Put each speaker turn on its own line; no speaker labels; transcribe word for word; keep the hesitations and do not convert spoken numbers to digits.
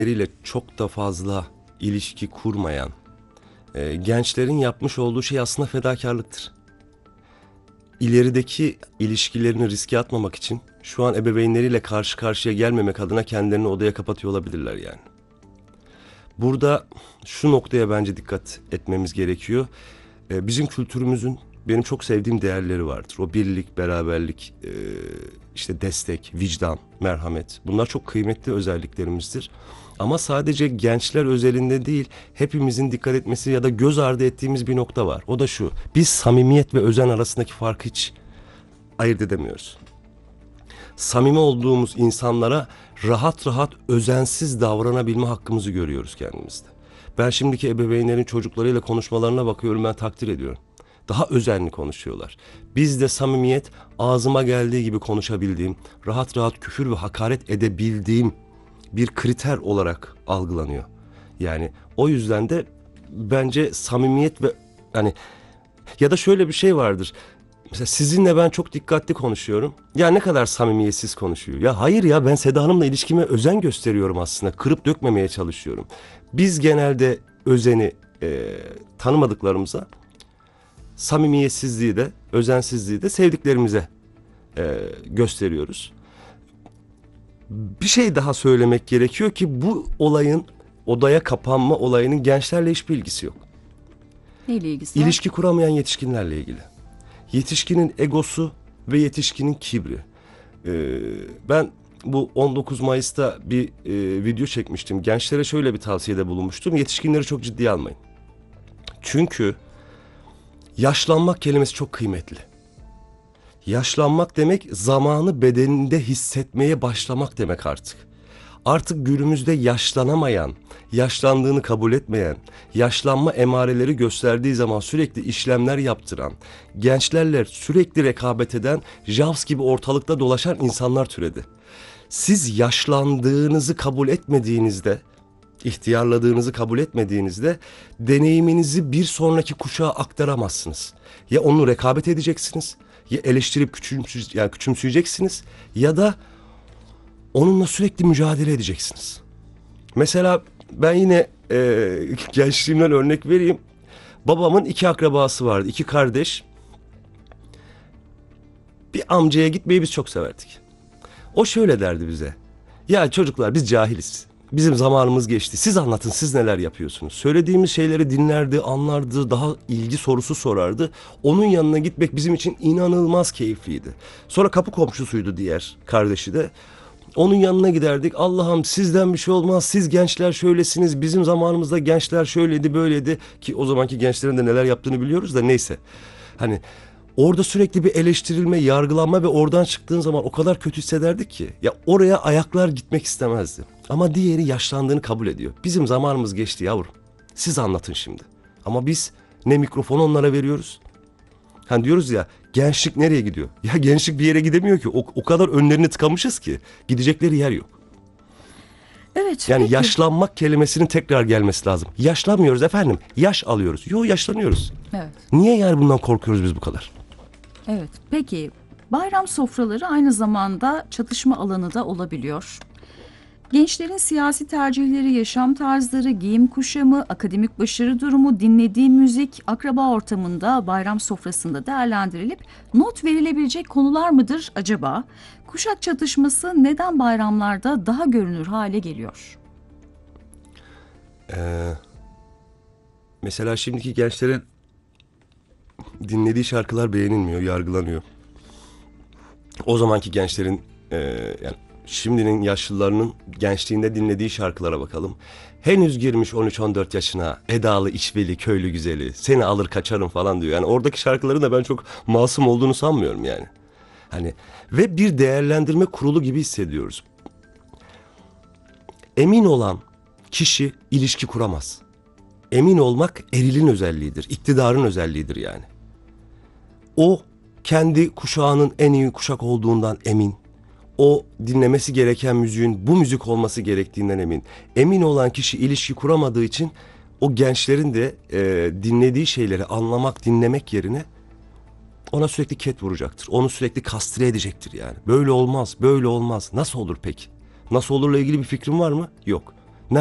ebeveynleriyle çok da fazla ilişki kurmayan e, gençlerin yapmış olduğu şey aslında fedakarlıktır. İlerideki ilişkilerini riske atmamak için şu an ebeveynleriyle karşı karşıya gelmemek adına kendilerini odaya kapatıyor olabilirler yani. Burada şu noktaya bence dikkat etmemiz gerekiyor. E, bizim kültürümüzün benim çok sevdiğim değerleri vardır. O birlik, beraberlik, e, işte destek, vicdan, merhamet. Bunlar çok kıymetli özelliklerimizdir. Ama sadece gençler özelinde değil, hepimizin dikkat etmesi ya da göz ardı ettiğimiz bir nokta var. O da şu: biz samimiyet ve özen arasındaki farkı hiç ayırt edemiyoruz. Samimi olduğumuz insanlara rahat rahat özensiz davranabilme hakkımızı görüyoruz kendimizde. Ben şimdiki ebeveynlerin çocuklarıyla konuşmalarına bakıyorum, ben takdir ediyorum. Daha özenli konuşuyorlar. Bizde samimiyet ağzıma geldiği gibi konuşabildiğim, rahat rahat küfür ve hakaret edebildiğim bir kriter olarak algılanıyor. Yani o yüzden de bence samimiyet ve hani ya da şöyle bir şey vardır. Mesela sizinle ben çok dikkatli konuşuyorum. Ya ne kadar samimiyetsiz konuşuyor. Ya hayır ya, ben Seda Hanım'la ilişkime özen gösteriyorum aslında. Kırıp dökmemeye çalışıyorum. Biz genelde özeni e, tanımadıklarımıza, samimiyetsizliği de, özensizliği de sevdiklerimize e, gösteriyoruz. Bir şey daha söylemek gerekiyor ki bu olayın, odaya kapanma olayının gençlerle hiçbir ilgisi yok.
Neyle ilgisi var?
İlişki kuramayan yetişkinlerle ilgili. Yetişkinin egosu ve yetişkinin kibri. Ee, ben bu on dokuz Mayıs'ta bir e, video çekmiştim. Gençlere şöyle bir tavsiyede bulunmuştum: yetişkinleri çok ciddiye almayın. Çünkü yaşlanmak kelimesi çok kıymetli. Yaşlanmak demek, zamanı bedeninde hissetmeye başlamak demek artık. Artık günümüzde yaşlanamayan, yaşlandığını kabul etmeyen, yaşlanma emareleri gösterdiği zaman sürekli işlemler yaptıran, gençlerle sürekli rekabet eden, Jaws gibi ortalıkta dolaşan insanlar türedi. Siz yaşlandığınızı kabul etmediğinizde, ihtiyarladığınızı kabul etmediğinizde deneyiminizi bir sonraki kuşağa aktaramazsınız. Ya onu rekabet edeceksiniz, ya eleştirip küçümsü, yani küçümseyeceksiniz, ya da onunla sürekli mücadele edeceksiniz. Mesela ben yine e, gençliğimden örnek vereyim. Babamın iki akrabası vardı, iki kardeş. Bir amcaya gitmeyi biz çok severdik. O şöyle derdi bize: ya çocuklar, biz cahiliz. Bizim zamanımız geçti. Siz anlatın, siz neler yapıyorsunuz? Söylediğimiz şeyleri dinlerdi, anlardı, daha ilgi sorusu sorardı. Onun yanına gitmek bizim için inanılmaz keyifliydi. Sonra kapı komşusuydu diğer kardeşi de. Onun yanına giderdik. Allah'ım, sizden bir şey olmaz. Siz gençler şöylesiniz. Bizim zamanımızda gençler şöyleydi, böyleydi. Ki o zamanki gençlerin de neler yaptığını biliyoruz da neyse. Hani orada sürekli bir eleştirilme, yargılanma ve oradan çıktığın zaman o kadar kötü hissederdik ki. Ya oraya ayaklar gitmek istemezdi. Ama diğeri yaşlandığını kabul ediyor. Bizim zamanımız geçti yavrum. Siz anlatın şimdi. Ama biz ne mikrofonu onlara veriyoruz. Hani diyoruz ya, gençlik nereye gidiyor? Ya gençlik bir yere gidemiyor ki. O, o kadar önlerini tıkamışız ki gidecekleri yer yok.
Evet.
Yani
peki.
yaşlanmak kelimesinin tekrar gelmesi lazım. Yaşlanmıyoruz efendim. Yaş alıyoruz. Yo, yaşlanıyoruz.
Evet.
Niye yani bundan korkuyoruz biz bu kadar?
Evet. Peki, bayram sofraları aynı zamanda çatışma alanı da olabiliyor. Gençlerin siyasi tercihleri, yaşam tarzları, giyim kuşamı, akademik başarı durumu, dinlediği müzik, akraba ortamında, bayram sofrasında değerlendirilip not verilebilecek konular mıdır acaba? Kuşak çatışması neden bayramlarda daha görünür hale geliyor?
Ee, mesela şimdiki gençlerin dinlediği şarkılar beğenilmiyor, yargılanıyor. O zamanki gençlerin e, yani şimdinin yaşlılarının gençliğinde dinlediği şarkılara bakalım. Henüz girmiş on üç on dört yaşına, edalı işveli köylü güzeli, seni alır kaçarım falan diyor. Yani oradaki şarkıların da ben çok masum olduğunu sanmıyorum yani. Hani ve bir değerlendirme kurulu gibi hissediyoruz. Emin olan kişi ilişki kuramaz. Emin olmak erilin özelliğidir, iktidarın özelliğidir yani. O kendi kuşağının en iyi kuşak olduğundan emin. O dinlemesi gereken müziğin bu müzik olması gerektiğinden emin. Emin olan kişi ilişki kuramadığı için o gençlerin de e, dinlediği şeyleri anlamak, dinlemek yerine ona sürekli ket vuracaktır. Onu sürekli kastre edecektir yani. Böyle olmaz, böyle olmaz. Nasıl olur peki? Nasıl olurla ilgili bir fikrin var mı? Yok.